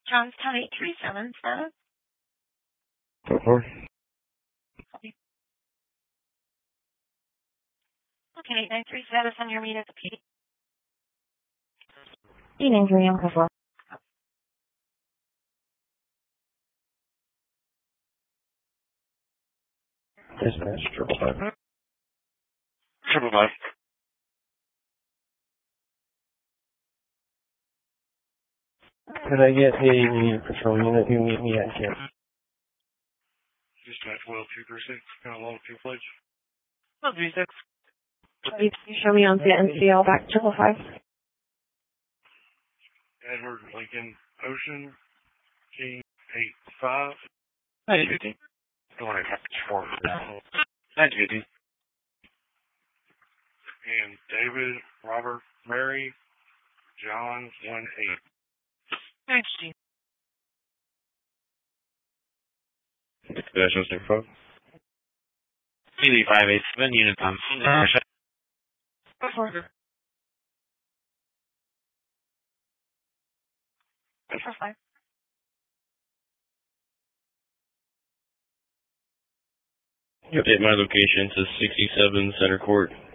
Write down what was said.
Johnstown 8377. Go for it. Okay, 937 on your meet at the P. 193用客服。 Dispatch 555. 555. Could I get a patrol unit to meet me at camp? Dispatch 10236. Got a long two plates. 136. Please show me on the NCL back 555. Edward Lincoln Ocean. King 85. 950. Going to have to form 950. And David Robert Mary John 18. 950. Dispatch 165. Nearly 587 units on. 4. 5. Update my location to 67 Center Court.